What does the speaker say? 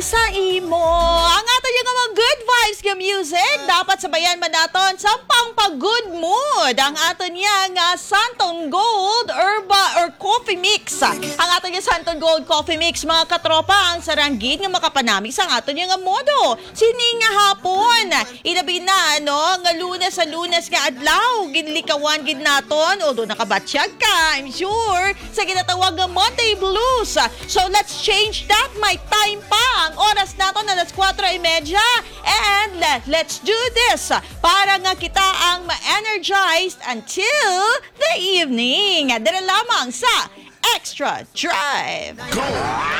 Sa imo, ang ato yung mga good vibes nga music, dapat sabayan man naton sa pang-good mood. Ang ato niya nga Santon Gold Herba or Coffee Mix. Ang ato niya Santon Gold Coffee Mix, mga katropa, ang saranggit nga makapanamig sa ato niya nga modo. Sining nga hapon, ilabi na, nga lunes sa lunes nga adlaw, ginlikawan gid naton, although nakabatsyag ka, I'm sure, sa ginatawag nga Monday Blues. So let's change that, my time pa. Ang oras nato na alas 4:30 and let's do this para nga kita ang ma-energized until the evening. Dala lamang sa Extra Drive.